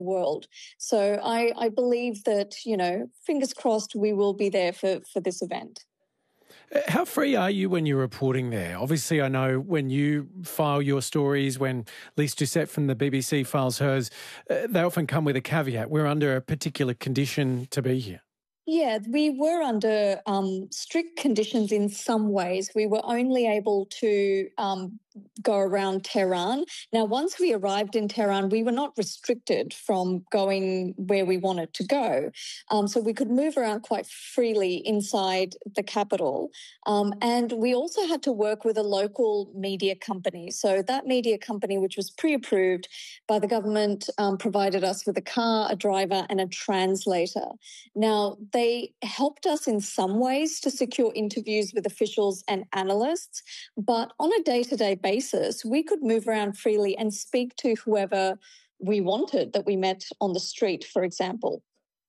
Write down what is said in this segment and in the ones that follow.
world. So I believe that, fingers crossed, we will be there for this event. How free are you when you're reporting there? Obviously, I know when you file your stories, when Lise Doucette from the BBC files hers, they often come with a caveat. We're under a particular condition to be here. Yeah, we were under strict conditions in some ways. We were only able to go around Tehran. Now, once we arrived in Tehran, we were not restricted from going where we wanted to go. So we could move around quite freely inside the capital. And we also had to work with a local media company. So that media company, which was pre-approved by the government, provided us with a car, a driver, and a translator. Now, they helped us in some ways to secure interviews with officials and analysts, but on a day-to-day basis, we could move around freely and speak to whoever we wanted that we met on the street, for example.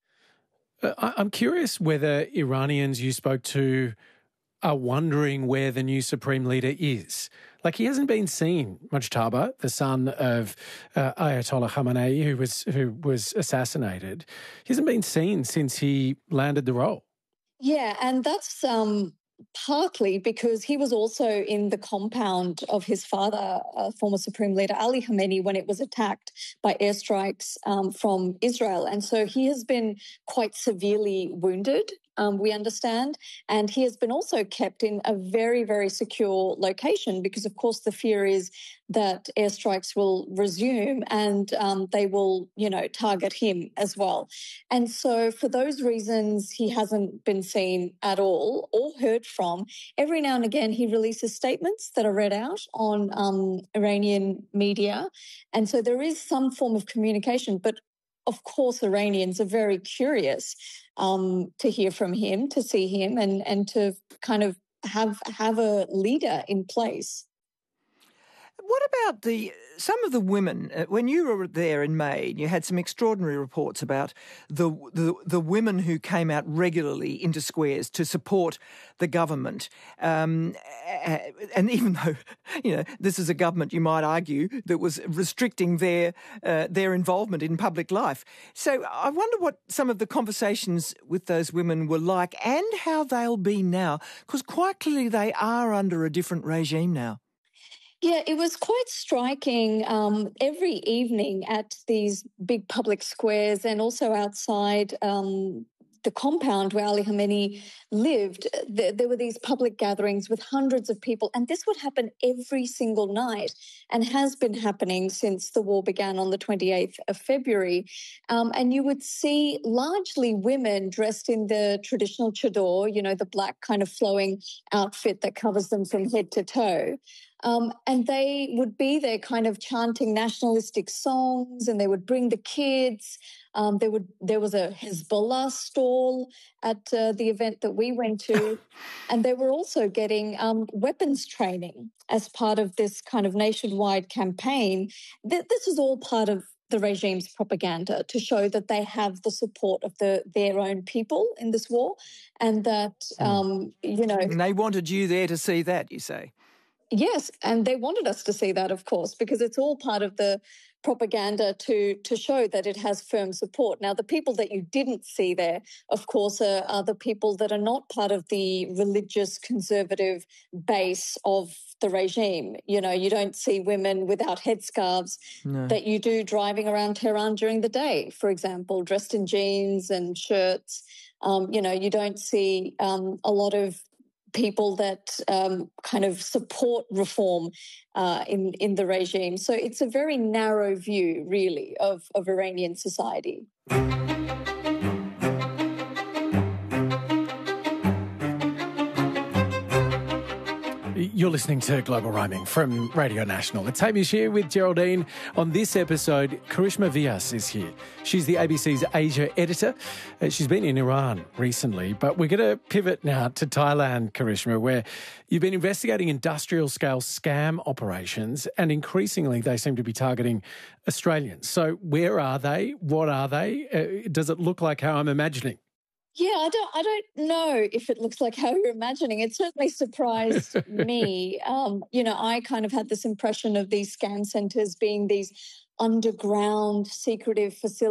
I'm curious whether Iranians you spoke to are wondering where the new supreme leader is. Like, he hasn't been seen, Mujtaba, the son of Ayatollah Khamenei, who was assassinated. He hasn't been seen since he landed the role. Yeah, and that's partly because he was also in the compound of his father, former Supreme Leader Ali Khamenei, when it was attacked by airstrikes from Israel. And so he has been quite severely wounded, we understand. And he has been also kept in a very, very secure location because, of course, the fear is that airstrikes will resume and they will, target him as well. And so for those reasons, he hasn't been seen at all or heard from. Every now and again, he releases statements that are read out on Iranian media. And so there is some form of communication, but of course, Iranians are very curious to hear from him, to see him, and to kind of have a leader in place. What about some of the women? When you were there in May, you had some extraordinary reports about the women who came out regularly into squares to support the government. And even though, this is a government, you might argue, that was restricting their involvement in public life. So I wonder what some of the conversations with those women were like and how they'll be now, because quite clearly they are under a different regime now. Yeah, it was quite striking. Every evening at these big public squares and also outside the compound where Ali Khamenei lived, there were these public gatherings with hundreds of people. And this would happen every single night and has been happening since the war began on the 28th of February. And you would see largely women dressed in the traditional chador, the black kind of flowing outfit that covers them from head to toe. And they would be there kind of chanting nationalistic songs, and they would bring the kids. There was a Hezbollah stall at the event that we went to, and they were also getting weapons training as part of this kind of nationwide campaign. This is all part of the regime's propaganda to show that they have the support of their own people in this war, and that, And they wanted you there to see that, you say? Yes, and they wanted us to see that, of course, because it's all part of the propaganda to show that it has firm support. Now, the people that you didn't see there, of course, are the people that are not part of the religious conservative base of the regime. You don't see women without headscarves that you do driving around Tehran during the day, for example, dressed in jeans and shirts. You don't see a lot of people that kind of support reform in the regime. So it's a very narrow view, really, of Iranian society. You're listening to Global Roaming from Radio National. It's Hamish here with Geraldine. On this episode, Karishma Vyas is here. She's the ABC's Asia editor. She's been in Iran recently, but we're going to pivot now to Thailand, Karishma, where you've been investigating industrial-scale scam operations, and increasingly they seem to be targeting Australians. So where are they? What are they? Does it look like how I'm imagining? Yeah, I don't know if it looks like how you're imagining. It certainly surprised me. I kind of had this impression of these scam centres being these underground secretive facility.